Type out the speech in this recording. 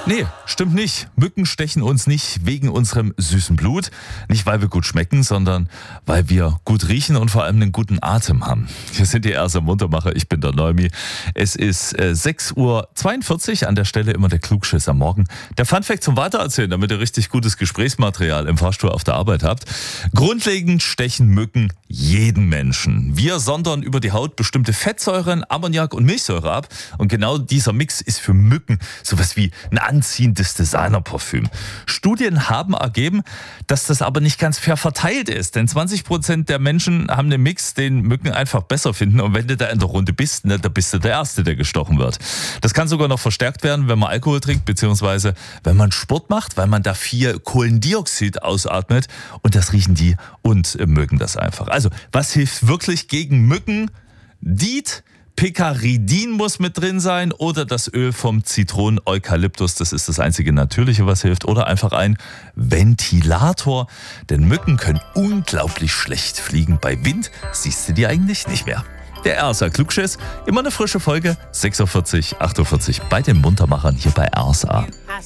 Nee, stimmt nicht. Mücken stechen uns nicht wegen unserem süßen Blut. Nicht, weil wir gut schmecken, sondern weil wir gut riechen und vor allem einen guten Atem haben. Wir sind die Erste Muntermacher. Ich bin der Neumi. Es ist 6:42 Uhr. An der Stelle immer der Klugschiss am Morgen. Der Funfact zum Weitererzählen, damit ihr richtig gutes Gesprächsmaterial im Fahrstuhl auf der Arbeit habt. Grundlegend stechen Mücken jeden Menschen. Wir sondern über die Haut bestimmte Fettsäuren, Ammoniak und Milchsäure ab. Und genau dieser Mix ist für Mücken sowas wie ein anziehendes Designerparfüm. Studien haben ergeben, dass das aber nicht ganz fair verteilt ist. Denn 20% der Menschen haben einen Mix, den Mücken einfach besser finden. Und wenn du da in der Runde bist, da bist du der Erste, der gestochen wird. Das kann sogar noch verstärkt werden, wenn man Alkohol trinkt, beziehungsweise wenn man Sport macht, weil man da viel Kohlendioxid ausatmet. Und das riechen die und mögen das einfach. Also, was hilft wirklich gegen Mücken? Diet, Picaridin muss mit drin sein oder das Öl vom Zitronen-Eukalyptus. Das ist das einzige Natürliche, was hilft. Oder einfach ein Ventilator. Denn Mücken können unglaublich schlecht fliegen. Bei Wind siehst du die eigentlich nicht mehr. Der RSA Klugschiss, immer eine frische Folge, 6:40 Uhr, 8:40 Uhr bei den Muntermachern hier bei RSA.